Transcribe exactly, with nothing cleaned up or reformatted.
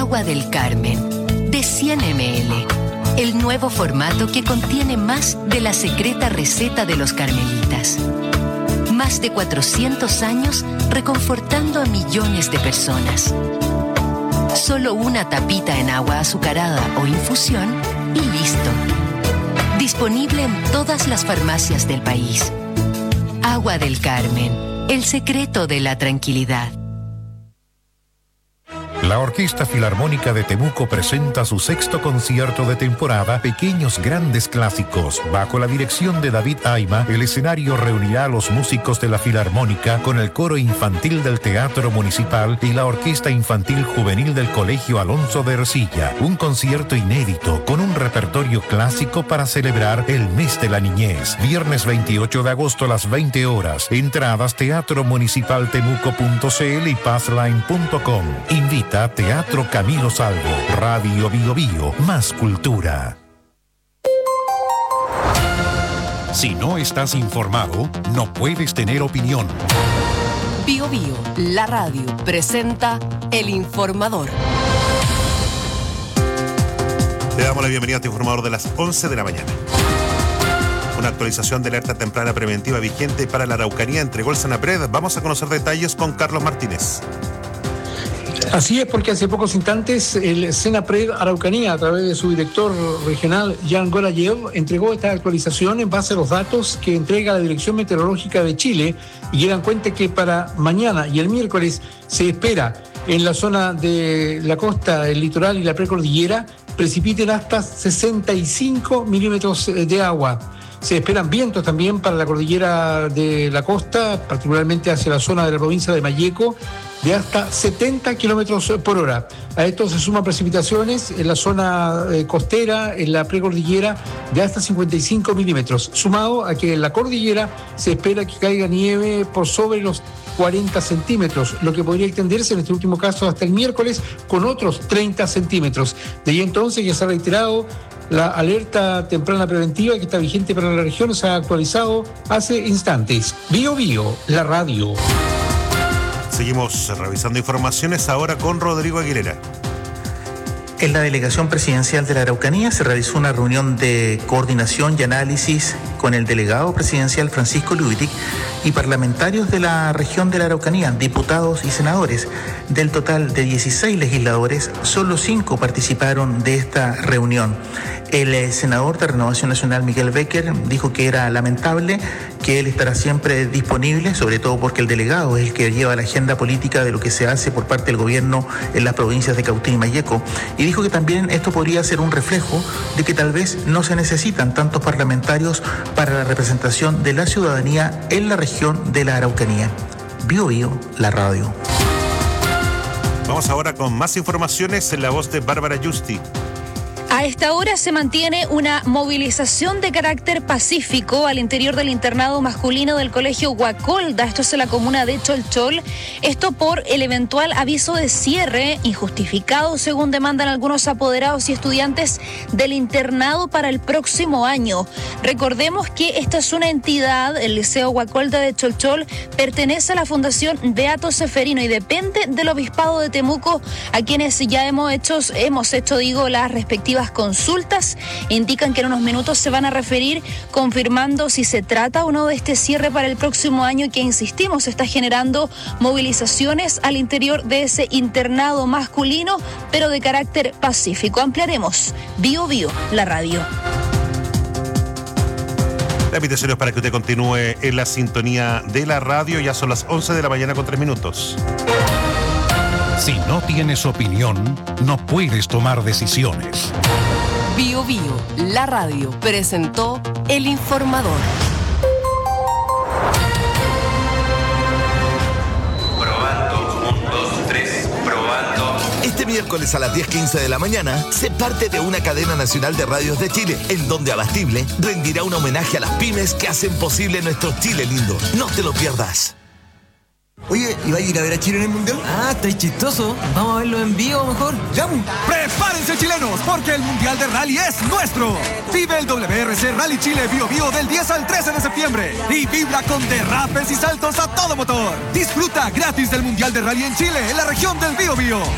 Agua del Carmen, de cien mililitros. El nuevo formato que contiene más de la secreta receta de los carmelitas. Más de cuatrocientos años reconfortando a millones de personas. Solo una tapita en agua azucarada o infusión y listo. Disponible en todas las farmacias del país. Agua del Carmen, el secreto de la tranquilidad. La Orquesta Filarmónica de Temuco presenta su sexto concierto de temporada, Pequeños Grandes Clásicos. Bajo la dirección de David Aima, el escenario reunirá a los músicos de la Filarmónica con el coro infantil del Teatro Municipal y la Orquesta Infantil Juvenil del Colegio Alonso de Ercilla. Un concierto inédito con un repertorio clásico para celebrar el mes de la niñez. Viernes veintiocho de agosto a las veinte horas. Entradas teatro municipal temuco punto cl y passline punto com. Invita Teatro Camilo Salvo. Radio Bio Bio, más cultura. Si no estás informado, no puedes tener opinión. Bio Bio, la radio, presenta El Informador. Le damos la bienvenida a este informador de las once de la mañana. Una actualización de alerta temprana preventiva vigente para la Araucanía entregó el Senapred. Vamos a conocer detalles con Carlos Martínez. Así es, porque hace pocos instantes el Senapred Araucanía, a través de su director regional, Jan Gorayev, entregó esta actualización en base a los datos que entrega la Dirección Meteorológica de Chile y que dan cuenta que para mañana y el miércoles se espera en la zona de la costa, el litoral y la precordillera precipiten hasta sesenta y cinco milímetros de agua. Se esperan vientos también para la cordillera de la costa, particularmente hacia la zona de la provincia de Malleco, de hasta setenta kilómetros por hora. A esto se suman precipitaciones en la zona eh, costera, en la precordillera, de hasta cincuenta y cinco milímetros, sumado a que en la cordillera se espera que caiga nieve por sobre los cuarenta centímetros, lo que podría extenderse en este último caso hasta el miércoles con otros treinta centímetros. De ahí entonces ya se ha reiterado la alerta temprana preventiva que está vigente para la región, se ha actualizado hace instantes. Bio Bio, la radio. Seguimos revisando informaciones ahora con Rodrigo Aguilera. En la delegación presidencial de la Araucanía se realizó una reunión de coordinación y análisis con el delegado presidencial Francisco Lubitic y parlamentarios de la región de la Araucanía, diputados y senadores. Del total de dieciséis legisladores, solo cinco participaron de esta reunión. El senador de Renovación Nacional, Miguel Becker, dijo que era lamentable, que él estará siempre disponible, sobre todo porque el delegado es el que lleva la agenda política de lo que se hace por parte del gobierno en las provincias de Cautín y Malleco. Y dijo que también esto podría ser un reflejo de que tal vez no se necesitan tantos parlamentarios para la representación de la ciudadanía en la región de la Araucanía. Bio Bio, la radio. Vamos ahora con más informaciones en la voz de Bárbara Justi. A esta hora se mantiene una movilización de carácter pacífico al interior del internado masculino del colegio Guacolda, esto es en la comuna de Cholchol, esto por el eventual aviso de cierre injustificado, según demandan algunos apoderados y estudiantes del internado para el próximo año. Recordemos que esta es una entidad, el Liceo Guacolda de Cholchol, pertenece a la Fundación Beato Seferino y depende del Obispado de Temuco, a quienes ya hemos hecho, hemos hecho, digo, las respectivas consultas. Indican que en unos minutos se van a referir confirmando si se trata o no de este cierre para el próximo año y que, insistimos, está generando movilizaciones al interior de ese internado masculino, pero de carácter pacífico. Ampliaremos. Bio Bio, la radio. La invitación es para que usted continúe en la sintonía de la radio. Ya son las once de la mañana con tres minutos. Si no tienes opinión, no puedes tomar decisiones. Bio Bio, la radio, presentó El Informador. Probando, un, dos, tres, probando. Este miércoles a las diez quince de la mañana, se parte de una cadena nacional de radios de Chile, en donde Abastible rendirá un homenaje a las pymes que hacen posible nuestro Chile lindo. No te lo pierdas. Oye, ¿y va a ir a ver a Chile en el Mundial? Ah, está chistoso. Vamos a verlo en vivo mejor. ¡Vamos! ¡Prepárense, chilenos! Porque el Mundial de Rally es nuestro. Vive el W R C Rally Chile Bio Bio del diez al trece de septiembre. Y vibra con derrapes y saltos a todo motor. Disfruta gratis del Mundial de Rally en Chile, en la región del Bio Bio.